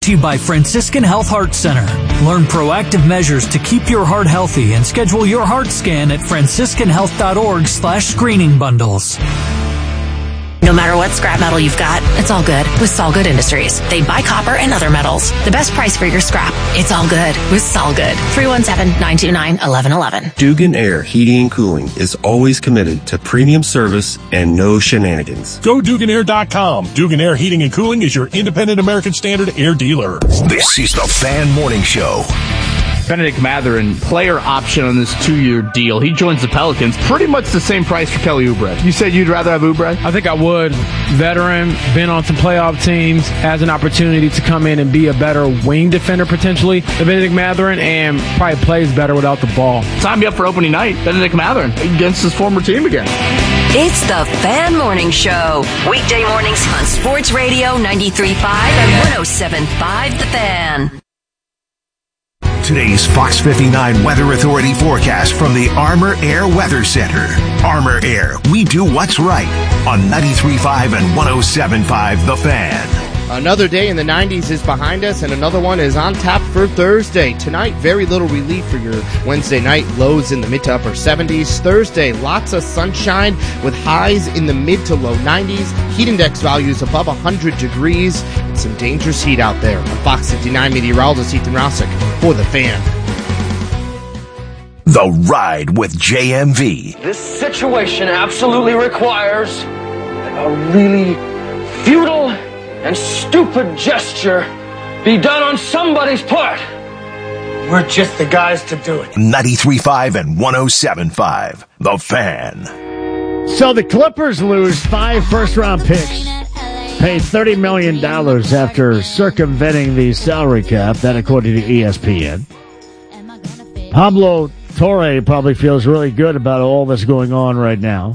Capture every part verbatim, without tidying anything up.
To you by Franciscan Health Heart Center. Learn proactive measures to keep your heart healthy and schedule your heart scan at franciscan health dot org slash screening bundles. No matter what scrap metal you've got, it's all good with Solgood Industries. They buy copper and other metals. The best price for your scrap. It's all good with Solgood. three one seven, nine two nine, one one one one. Dugan Air Heating and Cooling is always committed to premium service and no shenanigans. Go Dugan Air dot com. Dugan Air Heating and Cooling is your independent American Standard air dealer. This is the Fan Morning Show. Bennedict Mathurin, player option on this two-year deal. He joins the Pelicans. Pretty much the same price for Kelly Oubre. You said you'd rather have Oubre? I think I would. Veteran, been on some playoff teams, has an opportunity to come in and be a better wing defender potentially than Bennedict Mathurin, and probably plays better without the ball. Sign me up for opening night. Bennedict Mathurin against his former team again. It's the Fan Morning Show. Weekday mornings on Sports Radio ninety-three point five and one oh seven point five The Fan. Today's Fox fifty-nine Weather Authority forecast from the Armor Air Weather Center. Armor Air, we do what's right on ninety-three point five and one oh seven point five The Fan. Another day in the nineties is behind us, and another one is on tap for Thursday. Tonight, very little relief for your Wednesday night. Lows in the mid to upper seventies. Thursday, lots of sunshine with highs in the mid to low nineties. Heat index values above one hundred degrees. And some dangerous heat out there. I'm Fox fifty-nine meteorologist Ethan Rousick for The Fan. The Ride with J M V. This situation absolutely requires a really futile and stupid gesture be done on somebody's part. We're just the guys to do it. ninety-three point five and one oh seven point five The Fan. So the Clippers lose five first-round picks, pay thirty million dollars after circumventing the salary cap, that according to E S P N. Pablo Torre probably feels really good about all that's going on right now.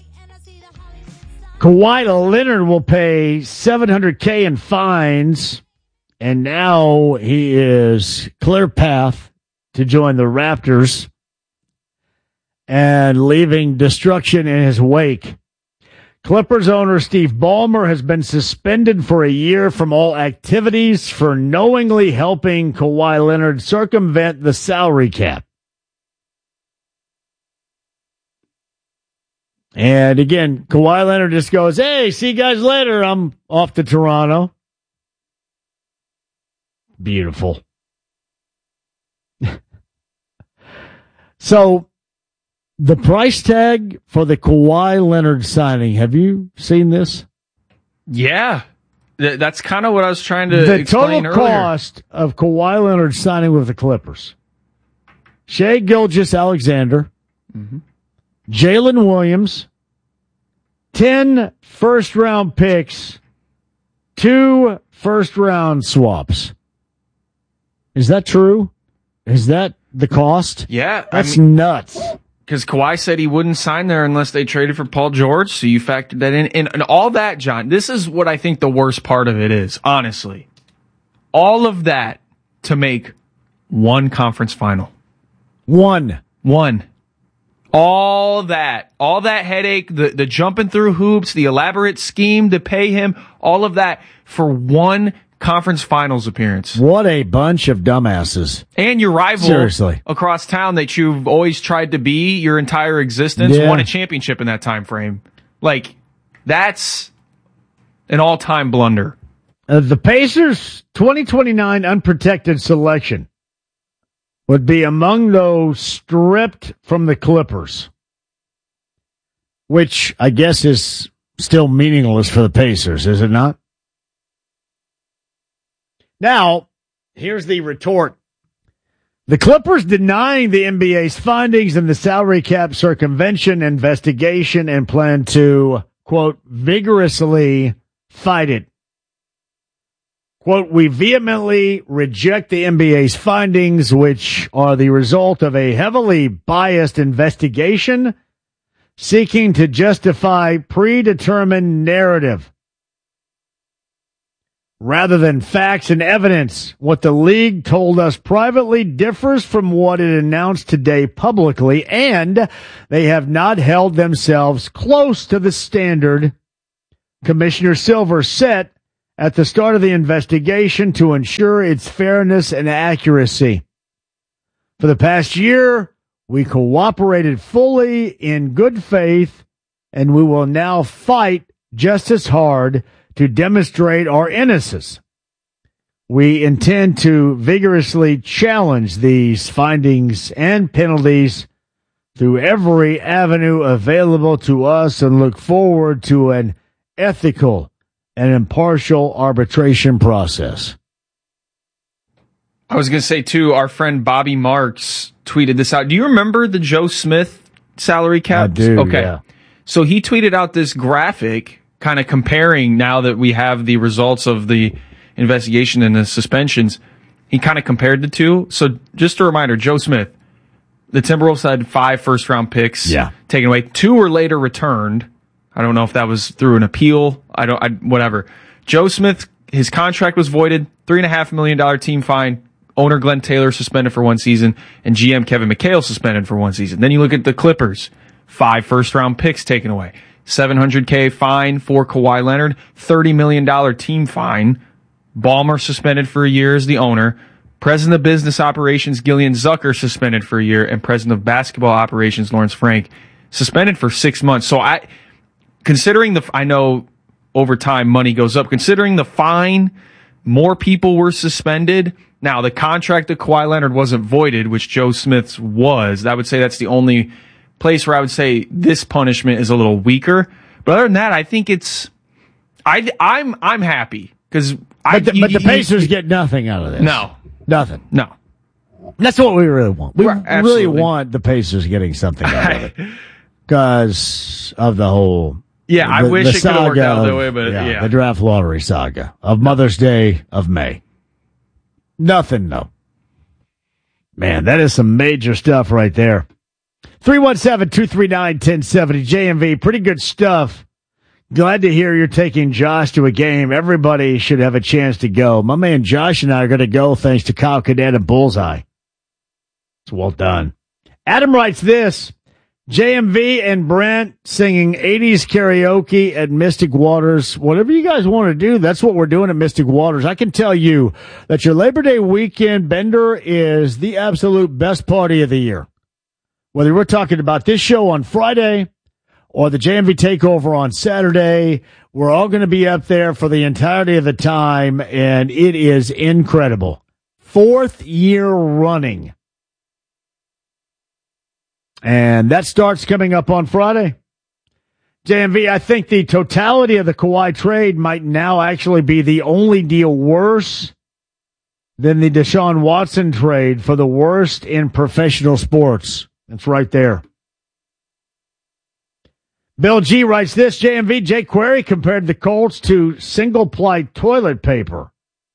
Kawhi Leonard will pay seven hundred thousand dollars in fines, and now he is clear path to join the Raptors and leaving destruction in his wake. Clippers owner Steve Ballmer has been suspended for a year from all activities for knowingly helping Kawhi Leonard circumvent the salary cap. And again, Kawhi Leonard just goes, hey, see you guys later. I'm off to Toronto. Beautiful. So, the price tag for the Kawhi Leonard signing, have you seen this? Yeah. Th- that's kind of what I was trying to the explain total earlier. cost of Kawhi Leonard signing with the Clippers. Shai Gilgeous-Alexander, mm-hmm. Jalen Williams, ten first-round picks, two first-round swaps. Is that true? Is that the cost? Yeah. That's I mean, nuts. Because Kawhi said he wouldn't sign there unless they traded for Paul George, so you factored that in. And, and all that, John, this is what I think the worst part of it is, honestly. All of that to make one conference final. One. One. All that, all that headache, the, the jumping through hoops, the elaborate scheme to pay him, all of that for one conference finals appearance. What a bunch of dumbasses. And your rival Seriously. across town that you've always tried to be your entire existence Yeah. won a championship in that time frame. Like, that's an all-time blunder. Uh, the Pacers' twenty twenty-nine unprotected selection would be among those stripped from the Clippers, which I guess is still meaningless for the Pacers, is it not? Now, here's the retort. The Clippers denying the N B A's findings in the salary cap circumvention investigation and plan to, quote, vigorously fight it. Quote, we vehemently reject the N B A's findings, which are the result of a heavily biased investigation seeking to justify predetermined narrative rather than facts and evidence. What the league told us privately differs from what it announced today publicly, and they have not held themselves close to the standard Commissioner Silver set at the start of the investigation to ensure its fairness and accuracy. For the past year, we cooperated fully in good faith, and we will now fight just as hard to demonstrate our innocence. We intend to vigorously challenge these findings and penalties through every avenue available to us and look forward to an ethical and impartial arbitration process. I was going to say, too, our friend Bobby Marks tweeted this out. Do you remember the Joe Smith salary cap? I do, okay. yeah. So he tweeted out this graphic kind of comparing, now that we have the results of the investigation and the suspensions, he kind of compared the two. So just a reminder, Joe Smith, the Timberwolves had five first-round picks yeah. taken away. Two were later returned. I don't know if that was through an appeal. I don't. I, whatever. Joe Smith, his contract was voided. Three and a half million dollar team fine. Owner Glenn Taylor suspended for one season, and G M Kevin McHale suspended for one season. Then you look at the Clippers. Five first-round picks taken away. seven hundred K fine for Kawhi Leonard. thirty million dollar team fine. Ballmer suspended for a year as the owner. President of Business Operations Gillian Zucker suspended for a year, and President of Basketball Operations Lawrence Frank suspended for six months. So I, considering the, I know over time money goes up. Considering the fine, more people were suspended. Now the contract of Kawhi Leonard wasn't voided, which Joe Smith's was. I would say that's the only place where I would say this punishment is a little weaker. But other than that, I think it's, I, I'm, I'm happy because I. But the, but the Pacers get nothing out of this. No. Nothing. No. That's what we really want. We Right, really absolutely. want the Pacers getting something out of it because of the whole. Yeah, the, I wish the it could have worked saga out that of- way, but yeah. the draft lottery saga of Mother's Day of May. Nothing, no. Man, that is some major stuff right there. three one seven, two three nine, one zero seven zero J M V, pretty good stuff. Glad to hear you're taking Josh to a game. Everybody should have a chance to go. My man Josh and I are going to go thanks to Kyle Cadet and Bullseye. It's well done. Adam writes this. J M V and Brent singing eighties karaoke at Mystic Waters. Whatever you guys want to do, that's what we're doing at Mystic Waters. I can tell you that your Labor Day weekend bender is the absolute best party of the year. Whether we're talking about this show on Friday or the J M V Takeover on Saturday, we're all going to be up there for the entirety of the time, and it is incredible. Fourth year running. And that starts coming up on Friday. J M V, I think the totality of the Kawhi trade might now actually be the only deal worse than the Deshaun Watson trade for the worst in professional sports. That's right there. Bill G writes this, J M V, Jake Query compared the Colts to single-ply toilet paper.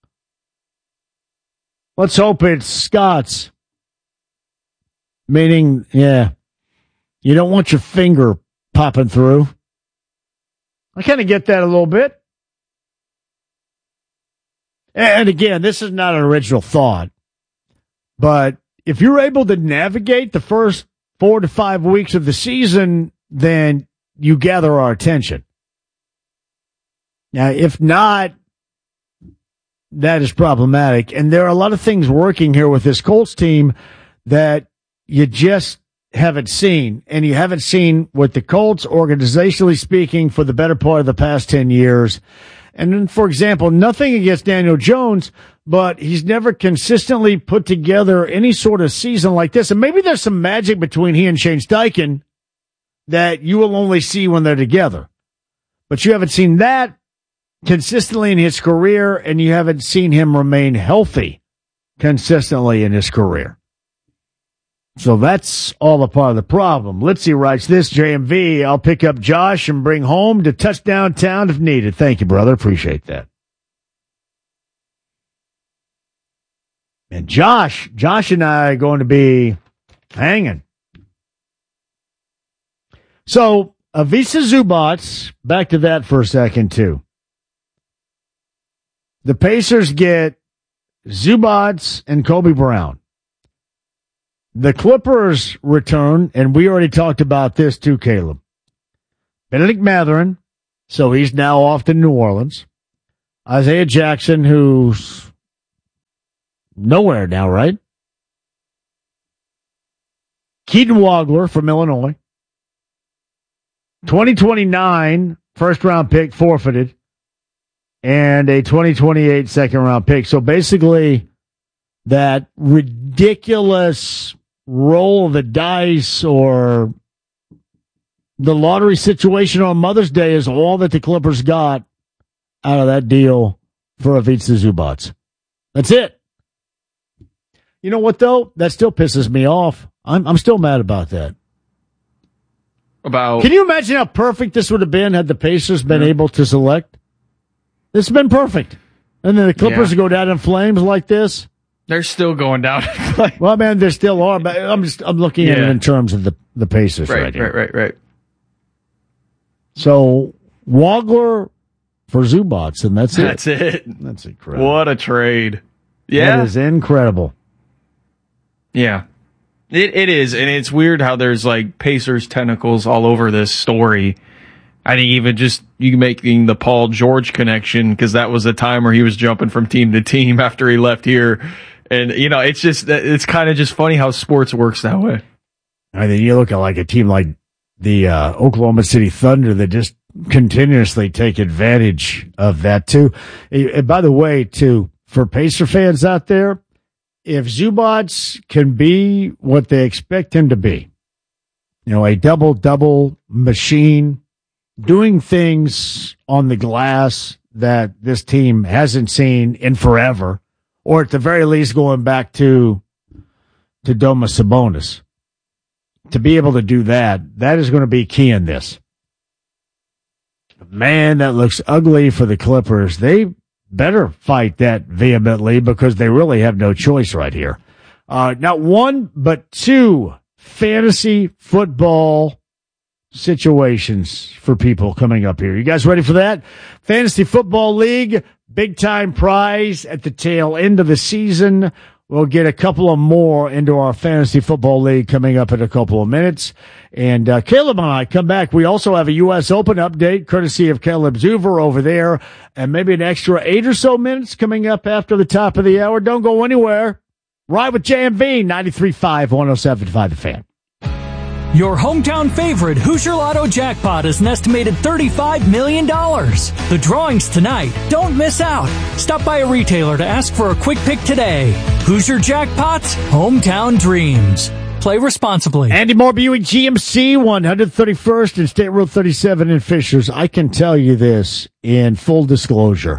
Let's hope it's Scott's. Meaning, yeah, you don't want your finger popping through. I kind of get that a little bit. And again, this is not an original thought, but if you're able to navigate the first four to five weeks of the season, then you gather our attention. Now, if not, that is problematic. And there are a lot of things working here with this Colts team that you just haven't seen. And you haven't seen with the Colts, organizationally speaking, for the better part of the past ten years. And then, for example, nothing against Daniel Jones, but he's never consistently put together any sort of season like this. And maybe there's some magic between he and Shane Steichen that you will only see when they're together. But you haven't seen that consistently in his career, and you haven't seen him remain healthy consistently in his career. So that's all a part of the problem. Litzy writes this, J M V, I'll pick up Josh and bring home to touchdown town if needed. Thank you, brother. Appreciate that. And Josh, Josh and I are going to be hanging. So, Avisa Zubats, back to that for a second, too. The Pacers get Zubats and Kobe Brown. The Clippers return, and we already talked about this too, Caleb. Benedict Mathurin, so he's now off to New Orleans. Isaiah Jackson, who's nowhere now, right? Keaton Wagler from Illinois. twenty twenty-nine first-round pick forfeited. And a twenty twenty-eight second-round pick. So basically, that ridiculous roll of the dice or the lottery situation on Mother's Day is all that the Clippers got out of that deal for Ivica Zubac. That's it. You know what, though? That still pisses me off. I'm, I'm still mad about that. About Can you imagine how perfect this would have been had the Pacers been yeah. able to select? This has been perfect. And then the Clippers yeah. go down in flames like this. They're still going down. Well, man, there still are, but I'm just I'm looking yeah. at it in terms of the, the Pacers right, right here. Right, right, right. So, Wagler for Zubac, and that's it. That's it. That's incredible. What a trade. Yeah. That is incredible. Yeah. It It is, and it's weird how there's, like, Pacers tentacles all over this story. I think even just you making the Paul George connection, because that was a time where he was jumping from team to team after he left here. And, you know, it's just, it's kind of just funny how sports works that way. I mean, you look at like a team like the uh, Oklahoma City Thunder that just continuously take advantage of that, too. And by the way, too, for Pacer fans out there, if Zubac can be what they expect him to be, you know, a double-double machine, doing things on the glass that this team hasn't seen in forever, or at the very least going back to to Domas Sabonis. To be able to do that, that is going to be key in this. Man, that looks ugly for the Clippers. They better fight that vehemently because they really have no choice right here. Uh, not one, but two fantasy football situations for people coming up here. You guys ready for that? Fantasy Football League, big time prize at the tail end of the season. We'll get a couple of more into our Fantasy Football League coming up in a couple of minutes. And uh, Caleb and I come back. We also have a U S Open update, courtesy of Caleb Zuver over there, and maybe an extra eight or so minutes coming up after the top of the hour. Don't go anywhere. Ride with J M V, ninety-three point five, one oh seven point five The Fan. Your hometown favorite, Hoosier Lotto Jackpot, is an estimated thirty-five million dollars. The drawing's tonight. Don't miss out. Stop by a retailer to ask for a quick pick today. Hoosier Jackpots, hometown dreams. Play responsibly. Andy Moore Buick G M C, one thirty-first and State Road thirty-seven in Fishers. I can tell you this in full disclosure.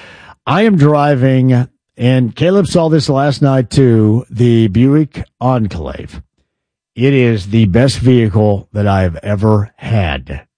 I am driving, and Caleb saw this last night too, the Buick Enclave. It is the best vehicle that I have ever had.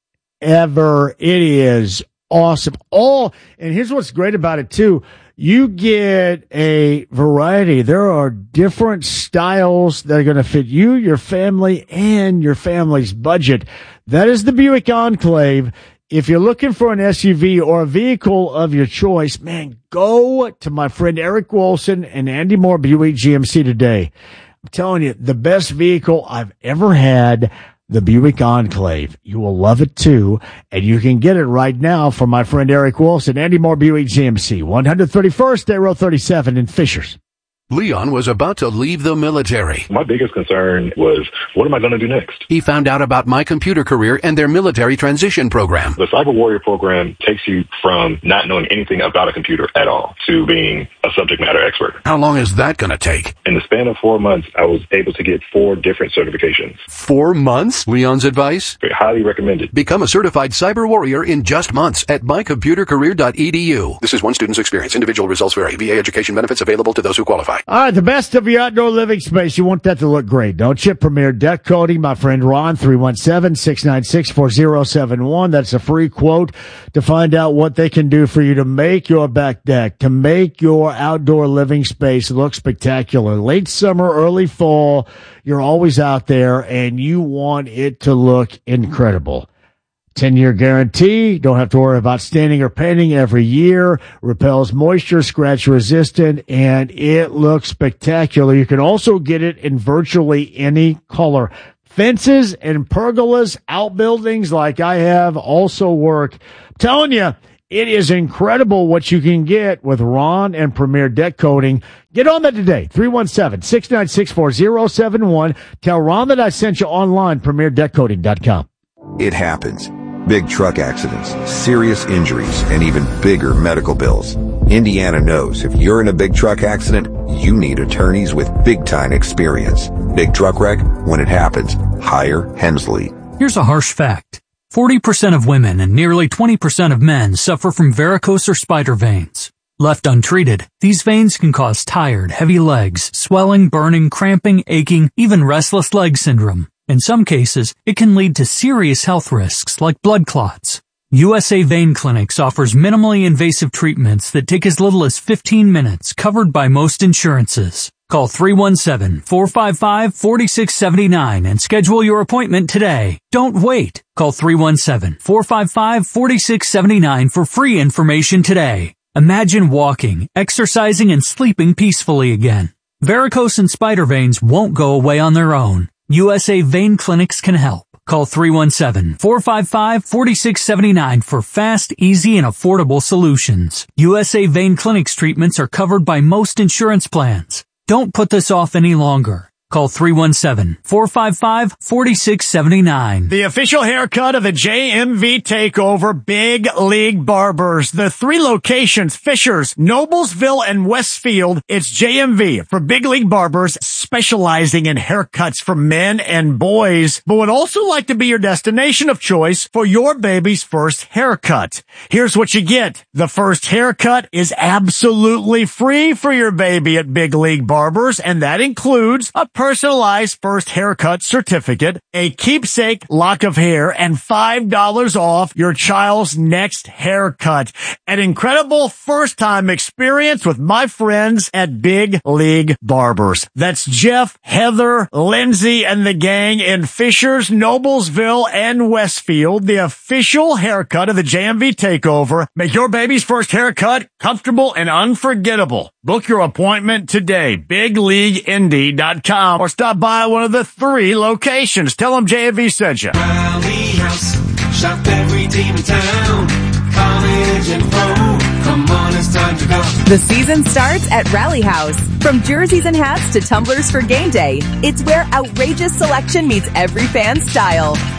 Ever. It is awesome. All, and here's what's great about it too. You get a variety. There are different styles that are going to fit you, your family, and your family's budget. That is the Buick Enclave. If you're looking for an S U V or a vehicle of your choice, man, go to my friend Eric Wilson and Andy Moore Buick G M C today. I'm telling you, the best vehicle I've ever had, the Buick Enclave. You will love it too, and you can get it right now from my friend Eric Wilson, Andy Moore Buick G M C, one thirty-first, State Road thirty-seven in Fishers. Leon was about to leave the military. My biggest concern was, what am I going to do next? He found out about My Computer Career and their military transition program. The Cyber Warrior program takes you from not knowing anything about a computer at all to being a subject matter expert. How long is that going to take? In the span of four months, I was able to get four different certifications. Four months? Leon's advice? Highly recommended. Become a certified Cyber Warrior in just months at my computer career dot e d u. This is one student's experience. Individual results vary. V A education benefits available to those who qualify. All right, the best of your outdoor living space. You want that to look great, don't you? Premier Deck Coating, my friend Ron, three one seven, six nine six, four oh seven one. That's a free quote to find out what they can do for you to make your back deck, to make your outdoor living space look spectacular. Late summer, early fall, you're always out there, and you want it to look incredible. ten-year guarantee. Don't have to worry about staining or painting every year. Repels moisture, scratch resistant, and it looks spectacular. You can also get it in virtually any color. Fences and pergolas, outbuildings like I have also work. I'm telling you, It is incredible what you can get with Ron and Premier Deck Coating. Get on that today. three one seven, six nine six, four zero seven one. Tell Ron that I sent you online, premier deck coating dot com. It happens. Big truck accidents, serious injuries, and even bigger medical bills. Indiana knows if you're in a big truck accident, you need attorneys with big-time experience. Big truck wreck? When it happens, hire Hensley. Here's a harsh fact. forty percent of women and nearly twenty percent of men suffer from varicose or spider veins. Left untreated, these veins can cause tired, heavy legs, swelling, burning, cramping, aching, even restless leg syndrome. In some cases, it can lead to serious health risks like blood clots. U S A Vein Clinics offers minimally invasive treatments that take as little as fifteen minutes, covered by most insurances. Call three one seven, four five five, four six seven nine and schedule your appointment today. Don't wait. Call three one seven, four five five, four six seven nine for free information today. Imagine walking, exercising, and sleeping peacefully again. Varicose and spider veins won't go away on their own. U S A Vein Clinics can help. Call three one seven, four five five, four six seven nine for fast, easy, and affordable solutions. U S A Vein Clinics treatments are covered by most insurance plans. Don't put this off any longer. Call three one seven, four five five, four six seven nine. The official haircut of the J M V Takeover, Big League Barbers. The three locations, Fishers, Noblesville, and Westfield. It's J M V for Big League Barbers, specializing in haircuts for men and boys, but would also like to be your destination of choice for your baby's first haircut. Here's what you get. The first haircut is absolutely free for your baby at Big League Barbers, and that includes a personalized first haircut certificate, a keepsake lock of hair, and five dollars off your child's next haircut. An incredible first-time experience with my friends at Big League Barbers. That's Jeff, Heather, Lindsay, and the gang in Fishers, Noblesville, and Westfield. The official haircut of the J M V Takeover. Make your baby's first haircut comfortable and unforgettable. Book your appointment today, big league indy dot com, or stop by one of the three locations. Tell them J M V sent you. Rally House, shop every team in town. College and pro, come on, it's time to go. The season starts at Rally House. From jerseys and hats to tumblers for game day, it's where outrageous selection meets every fan's style.